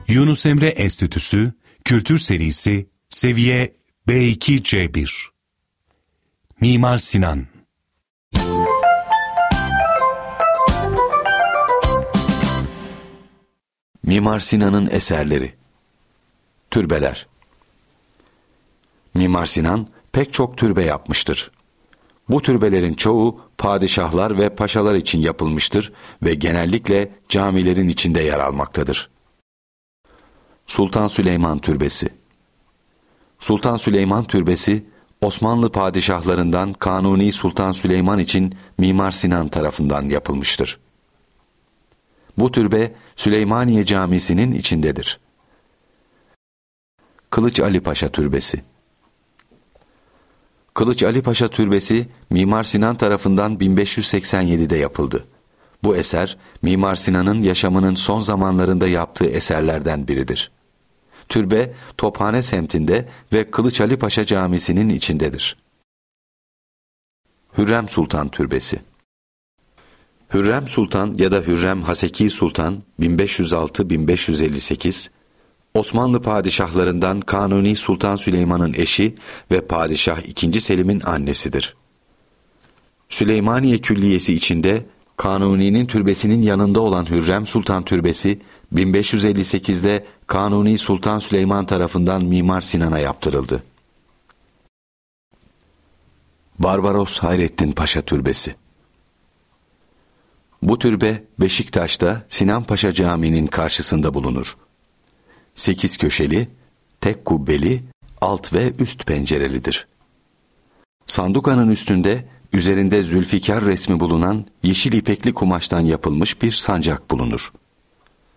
Yunus Emre Enstitüsü Kültür Serisi Seviye B2-C1. Mimar Sinan. Mimar Sinan'ın eserleri. Türbeler. Mimar Sinan pek çok türbe yapmıştır. Bu türbelerin çoğu padişahlar ve paşalar için yapılmıştır ve genellikle camilerin içinde yer almaktadır. Sultan Süleyman Türbesi. Sultan Süleyman Türbesi, Osmanlı padişahlarından Kanuni Sultan Süleyman için Mimar Sinan tarafından yapılmıştır. Bu türbe Süleymaniye Camisi'nin içindedir. Kılıç Ali Paşa Türbesi. Kılıç Ali Paşa Türbesi Mimar Sinan tarafından 1587'de yapıldı. Bu eser Mimar Sinan'ın yaşamının son zamanlarında yaptığı eserlerden biridir. Türbe Tophane semtinde ve Kılıç Ali Paşa Camisi'nin içindedir. Hürrem Sultan Türbesi. Hürrem Sultan ya da Hürrem Haseki Sultan 1506-1558 Osmanlı padişahlarından Kanuni Sultan Süleyman'ın eşi ve Padişah II. Selim'in annesidir. Süleymaniye Külliyesi içinde Kanuni'nin türbesinin yanında olan Hürrem Sultan Türbesi 1558'de Kanuni Sultan Süleyman tarafından Mimar Sinan'a yaptırıldı. Barbaros Hayrettin Paşa Türbesi. Bu türbe Beşiktaş'ta Sinan Paşa Camii'nin karşısında bulunur. 8 köşeli, tek kubbeli, alt ve üst pencerelidir. Sandukanın üstünde üzerinde Zülfikar resmi bulunan yeşil ipekli kumaştan yapılmış bir sancak bulunur.